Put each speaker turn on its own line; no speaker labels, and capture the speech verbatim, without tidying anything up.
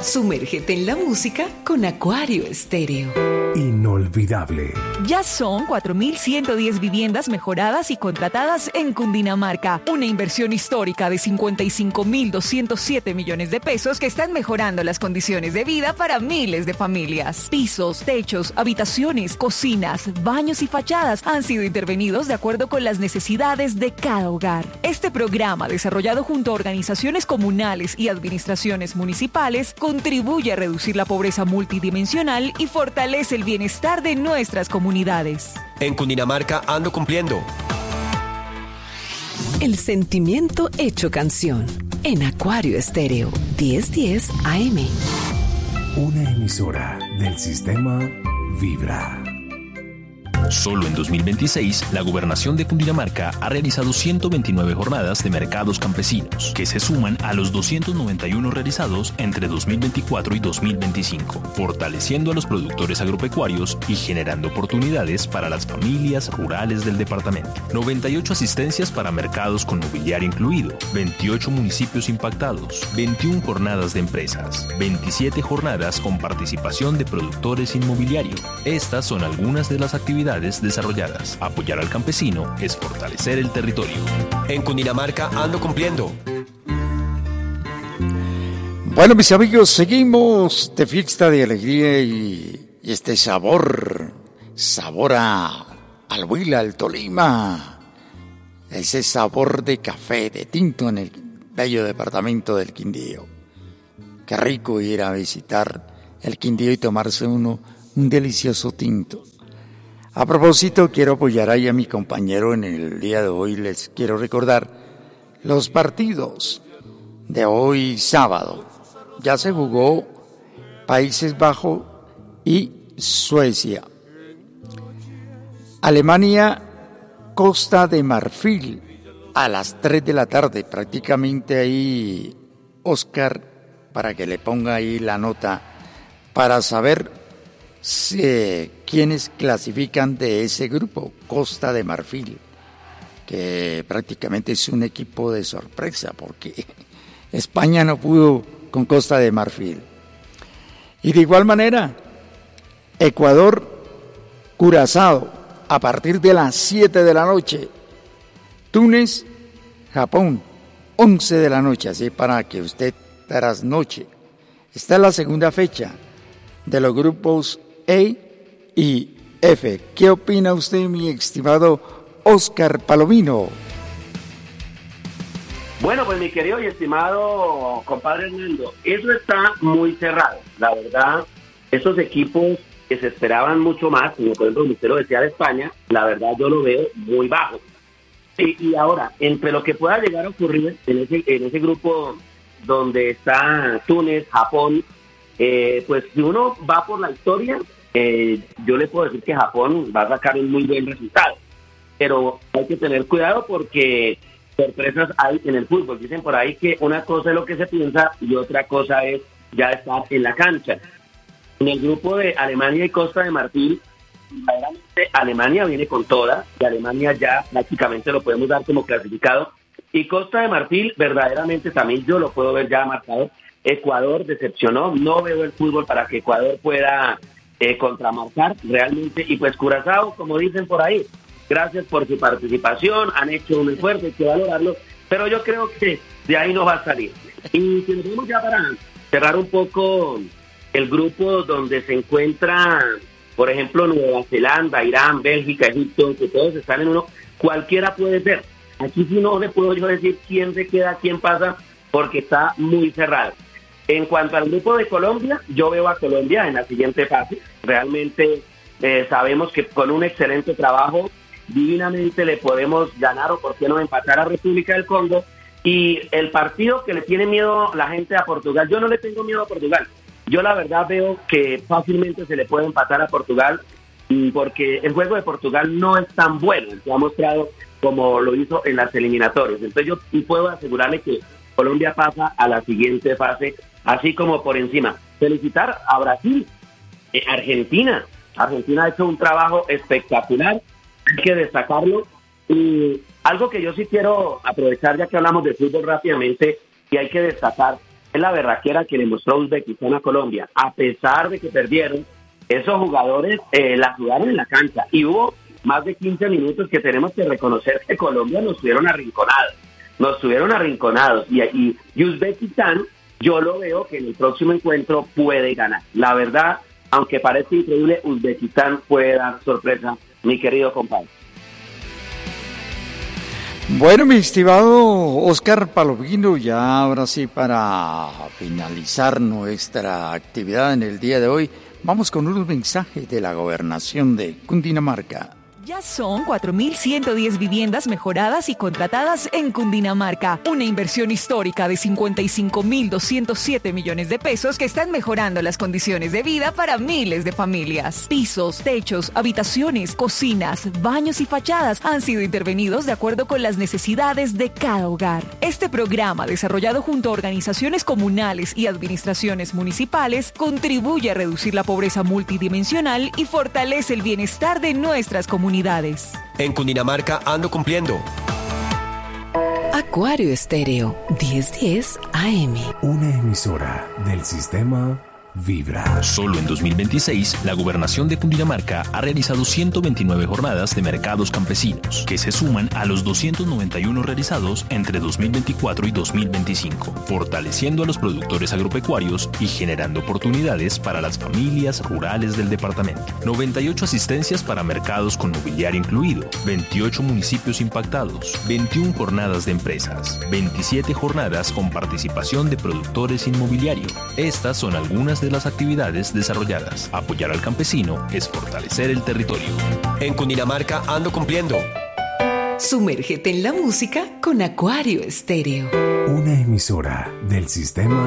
Sumérgete en la música con Acuario Estéreo.
Inolvidable.
Ya son cuatro mil ciento diez viviendas mejoradas y contratadas en Cundinamarca. Una inversión histórica de cincuenta y cinco mil doscientos siete millones de pesos que están mejorando las condiciones de vida para miles de familias. Pisos, techos, habitaciones, cocinas, baños y fachadas han sido intervenidos de acuerdo con las necesidades de cada hogar. Este programa, desarrollado junto a organizaciones comunales y administraciones municipales, contribuye a reducir la pobreza multidimensional y fortalece el bienestar de nuestras comunidades.
En Cundinamarca ando cumpliendo.
El sentimiento hecho canción. En Acuario Estéreo, diez diez A M.
Una emisora del sistema Vibra.
Solo en dos mil veintiséis, la Gobernación de Cundinamarca ha realizado ciento veintinueve jornadas de mercados campesinos, que se suman a los doscientos noventa y uno realizados entre dos mil veinticuatro y dos mil veinticinco, fortaleciendo a los productores agropecuarios y generando oportunidades para las familias rurales del departamento. noventa y ocho asistencias para mercados con mobiliario incluido, veintiocho municipios impactados, veintiuna jornadas de empresas, veintisiete jornadas con participación de productores inmobiliario. Estas son algunas de las actividades desarrolladas. Apoyar al campesino es fortalecer el territorio.
En Cundinamarca ando cumpliendo.
Bueno, mis amigos, seguimos de fiesta, de alegría y, y este sabor, sabor a, al Huila, al Tolima, ese sabor de café, de tinto en el bello departamento del Quindío. Qué rico ir a visitar el Quindío y tomarse uno un delicioso tinto. A propósito, quiero apoyar ahí a mi compañero en el día de hoy. Les quiero recordar los partidos de hoy sábado. Ya se jugó Países Bajos y Suecia. Alemania, Costa de Marfil, a las tres de la tarde. Prácticamente ahí, Oscar, para que le ponga ahí la nota, para saber Sí, quienes clasifican de ese grupo, Costa de Marfil, que prácticamente es un equipo de sorpresa porque España no pudo con Costa de Marfil. Y de igual manera, Ecuador, Curazao, a partir de las siete de la noche. Túnez, Japón, once de la noche, así para que usted trasnoche. Esta es la segunda fecha de los grupos E y F. ¿Qué opina usted, mi estimado Oscar Palomino?
Bueno, pues mi querido y estimado compadre Hernando, eso está muy cerrado. La verdad, esos equipos que se esperaban mucho más, como por ejemplo usted lo decía de España, la verdad yo lo veo muy bajo. Y, y ahora, entre lo que pueda llegar a ocurrir en ese, en ese grupo donde está Túnez, Japón, Eh, pues si uno va por la historia, eh, yo le puedo decir que Japón va a sacar un muy buen resultado, pero hay que tener cuidado porque sorpresas hay en el fútbol. Dicen por ahí que una cosa es lo que se piensa y otra cosa es ya estar en la cancha. En el grupo de Alemania y Costa de Marfil, verdaderamente Alemania viene con toda, y Alemania ya prácticamente lo podemos dar como clasificado, y Costa de Marfil verdaderamente también yo lo puedo ver ya marcado. Ecuador decepcionó, no veo el fútbol para que Ecuador pueda eh, contramarcar realmente, y pues Curazao, como dicen por ahí, gracias por su participación, han hecho un esfuerzo, hay que valorarlo, pero yo creo que de ahí no va a salir. Y si nos vamos ya para cerrar un poco el grupo donde se encuentra, por ejemplo, Nueva Zelanda, Irán, Bélgica, Egipto, que todos están en uno, cualquiera puede ser. Aquí sí no le puedo yo decir quién se queda, quién pasa, porque está muy cerrado. En cuanto al grupo de Colombia, yo veo a Colombia en la siguiente fase. Realmente eh, sabemos que con un excelente trabajo, divinamente le podemos ganar o por qué no empatar a República del Congo. Y el partido que le tiene miedo la gente a Portugal, yo no le tengo miedo a Portugal. Yo la verdad veo que fácilmente se le puede empatar a Portugal, porque el juego de Portugal no es tan bueno, se ha mostrado como lo hizo en las eliminatorias. Entonces yo puedo asegurarle que Colombia pasa a la siguiente fase, así como por encima. Felicitar a Brasil, eh, Argentina. Argentina ha hecho un trabajo espectacular, hay que destacarlo. Y algo que yo sí quiero aprovechar, ya que hablamos de fútbol rápidamente, y hay que destacar, es la berraquera que le mostró Uzbekistán a Colombia. A pesar de que perdieron, esos jugadores eh, la jugaron en la cancha y hubo más de quince minutos que tenemos que reconocer que Colombia nos tuvieron arrinconados, nos tuvieron arrinconados y, y, y Uzbekistán, yo lo veo que en el próximo encuentro puede ganar. La verdad, aunque parece increíble, Uzbekistán puede dar sorpresa, mi querido compadre.
Bueno, mi estimado Oscar Palomino, ya ahora sí para finalizar nuestra actividad en el día de hoy, vamos con unos mensajes de la gobernación de Cundinamarca.
Ya son cuatro mil ciento diez viviendas mejoradas y contratadas en Cundinamarca. Una inversión histórica de cincuenta y cinco mil doscientos siete millones de pesos que están mejorando las condiciones de vida para miles de familias. Pisos, techos, habitaciones, cocinas, baños y fachadas han sido intervenidos de acuerdo con las necesidades de cada hogar. Este programa, desarrollado junto a organizaciones comunales y administraciones municipales, contribuye a reducir la pobreza multidimensional y fortalece el bienestar de nuestras comunidades.
En Cundinamarca ando cumpliendo.
Acuario Estéreo diez diez A M.
Una emisora del sistema Vibra.
Solo en dos mil veintiséis, la Gobernación de Cundinamarca ha realizado ciento veintinueve jornadas de mercados campesinos, que se suman a los doscientos noventa y uno realizados entre dos mil veinticuatro y dos mil veinticinco, fortaleciendo a los productores agropecuarios y generando oportunidades para las familias rurales del departamento. noventa y ocho asistencias para mercados con mobiliario incluido, veintiocho municipios impactados, veintiuna jornadas de empresas, veintisiete jornadas con participación de productores inmobiliario. Estas son algunas de las actividades desarrolladas. Apoyar al campesino es fortalecer el territorio.
En Cundinamarca ando cumpliendo.
Sumérgete en la música con Acuario Estéreo.
Una emisora del sistema